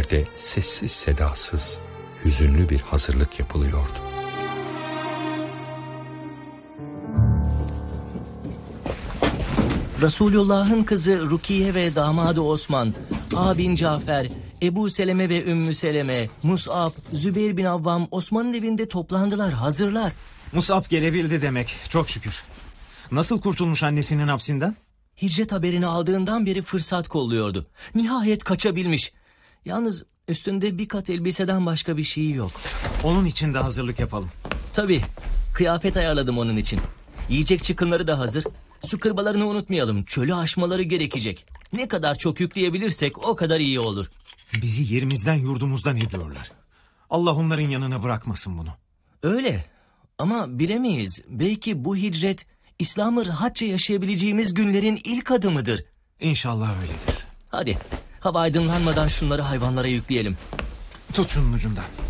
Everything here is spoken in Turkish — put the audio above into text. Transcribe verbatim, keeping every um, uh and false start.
yerde sessiz sedasız, hüzünlü bir hazırlık yapılıyordu. Resulullah'ın kızı Rukiye ve damadı Osman, abin Cafer, Ebu Seleme ve Ümmü Seleme, Mus'ab, Zübeyir bin Avvam Osman'ın evinde toplandılar, hazırlar. Mus'ab gelebildi demek, çok şükür. Nasıl kurtulmuş annesinin hapsinden? Hicret haberini aldığından beri fırsat kolluyordu. Nihayet kaçabilmiş. Yalnız üstünde bir kat elbiseden başka bir şey yok. Onun için de hazırlık yapalım. Tabii, kıyafet ayarladım onun için. Yiyecek çıkınları da hazır. Su kırbalarını unutmayalım, çölü aşmaları gerekecek. Ne kadar çok yükleyebilirsek o kadar iyi olur. Bizi yerimizden yurdumuzdan ediyorlar. Allah onların yanına bırakmasın bunu. Öyle ama bilemeyiz. Belki bu hicret İslam'ı rahatça yaşayabileceğimiz günlerin ilk adımıdır. İnşallah öyledir. Hadi hava aydınlanmadan şunları hayvanlara yükleyelim. Tut şunun ucundan.